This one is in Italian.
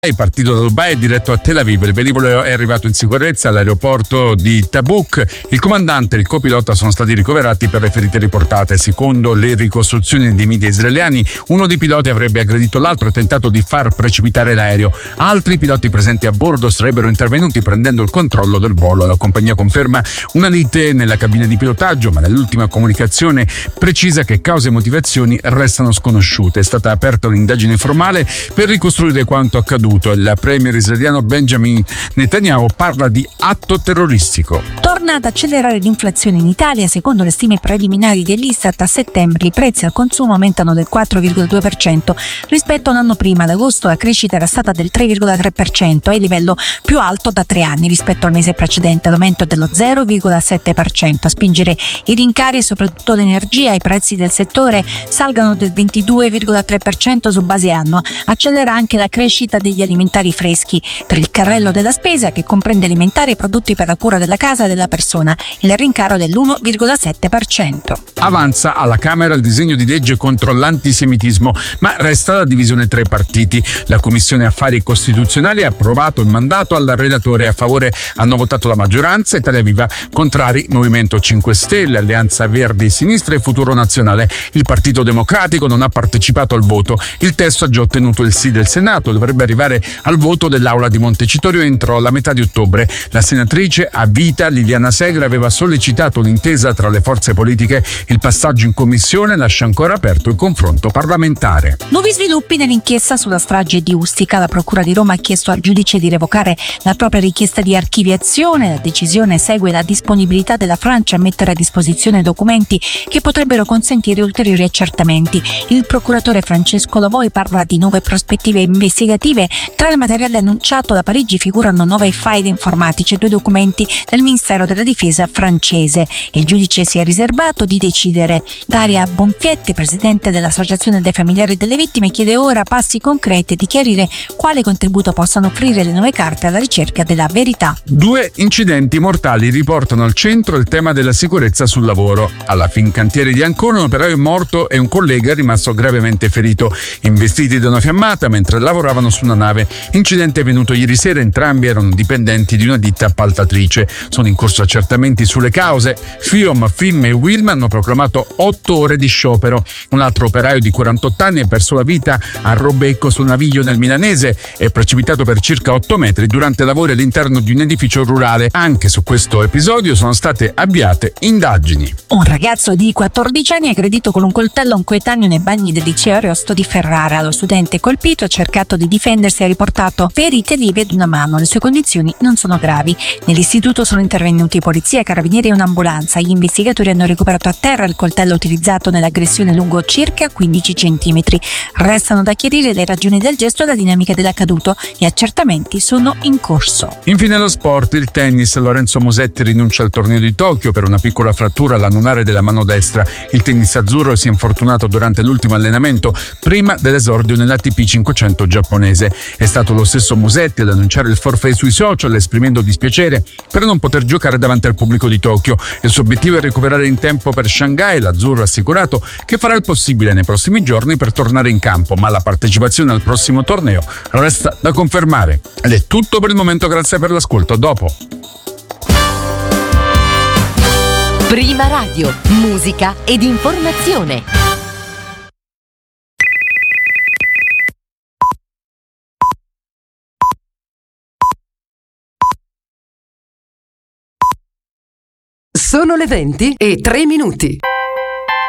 È partito da Dubai e diretto a Tel Aviv. Il velivolo è arrivato in sicurezza all'aeroporto di Tabuk. Il comandante e il copilota sono stati ricoverati per le ferite riportate. Secondo le ricostruzioni dei media israeliani, uno dei piloti avrebbe aggredito l'altro e tentato di far precipitare l'aereo. Altri piloti presenti a bordo sarebbero intervenuti prendendo il controllo del volo. La compagnia conferma una lite nella cabina di pilotaggio, ma nell'ultima comunicazione precisa che cause e motivazioni restano sconosciute. È stata aperta un'indagine formale per ricostruire quanto accaduto. Il premier israeliano Benjamin Netanyahu parla di atto terroristico. Torna ad accelerare l'inflazione in Italia. Secondo le stime preliminari dell'Istat, a settembre i prezzi al consumo aumentano del 4,2% rispetto a un anno prima. Ad agosto la crescita era stata del 3,3%, è il livello più alto da 3 anni rispetto al mese precedente, l'aumento dello 0,7%. A spingere i rincari e soprattutto l'energia, i prezzi del settore salgano del 22,3% su base annua. Accelera anche la crescita degli alimentari freschi. Per il carrello della spesa, che comprende alimentari e prodotti per la cura della casa e della persona, il rincaro dell'1,7%. Avanza alla Camera il disegno di legge contro l'antisemitismo, ma resta la divisione tra i partiti. La Commissione Affari Costituzionali ha approvato il mandato al relatore. A favore hanno votato la maggioranza, Italia Viva, contrari Movimento 5 Stelle, Alleanza Verdi e Sinistra e Futuro Nazionale. Il Partito Democratico non ha partecipato al voto. Il testo ha già ottenuto il sì del Senato, dovrebbe arrivare al voto dell'Aula di Montecitorio entro la metà di ottobre. La senatrice a vita Liliana Segre aveva sollecitato un'intesa tra le forze politiche. Il passaggio in commissione lascia ancora aperto il confronto parlamentare. Nuovi sviluppi nell'inchiesta sulla strage di Ustica. La Procura di Roma ha chiesto al giudice di revocare la propria richiesta di archiviazione. La decisione segue la disponibilità della Francia a mettere a disposizione documenti che potrebbero consentire ulteriori accertamenti. Il procuratore Francesco Lavoi parla di nuove prospettive investigative. Tra il materiale annunciato da Parigi figurano 9 file informatici e 2 documenti del Ministero della Difesa francese. Il giudice si è riservato di decidere. Daria Bonfietti, presidente dell'Associazione dei familiari delle vittime, chiede ora passi concreti e di chiarire quale contributo possano offrire le nuove carte alla ricerca della verità. 2 incidenti mortali riportano al centro il tema della sicurezza sul lavoro. Alla Fincantieri di Ancona un operaio è morto e un collega è rimasto gravemente ferito, investiti da una fiammata mentre lavoravano su una nave. Incidente avvenuto ieri sera, entrambi erano dipendenti di una ditta appaltatrice. Sono in corso accertamenti sulle cause. FIOM, FIM e WILM hanno proclamato 8 ore di sciopero. Un altro operaio di 48 anni ha perso la vita a Robecco sul Naviglio nel Milanese. È precipitato per circa 8 metri durante lavori all'interno di un edificio rurale. Anche su questo episodio sono state avviate indagini. Un ragazzo di 14 anni è aggredito con un coltello a un coetaneo nei bagni del liceo Ariosto di Ferrara. Lo studente colpito ha cercato di difendersi e ha riportato ferite lievi ad una mano. Le sue condizioni non sono gravi. Nell'istituto sono intervenuti polizia, carabinieri e un'ambulanza. Gli investigatori hanno recuperato a terra il coltello utilizzato nell'aggressione lungo circa 15 centimetri. Restano da chiarire le ragioni del gesto e la dinamica dell'accaduto. Gli accertamenti sono in corso. Infine lo sport, il tennis. Lorenzo Musetti rinuncia al torneo di Tokyo per una piccola frattura all'anulare della mano destra. Il tennis azzurro si è infortunato durante l'ultimo allenamento prima dell'esordio nell'ATP 500 giapponese. È stato lo stesso Musetti ad annunciare il forfait sui social, esprimendo dispiacere per non poter giocare davanti al pubblico di Tokyo. Il suo obiettivo è recuperare in tempo per Shanghai. L'azzurro ha assicurato che farà il possibile nei prossimi giorni per tornare in campo, ma la partecipazione al prossimo torneo resta da confermare. Ed è tutto per il momento, grazie per l'ascolto. A dopo. Prima Radio, musica ed informazione. Sono le 20:03.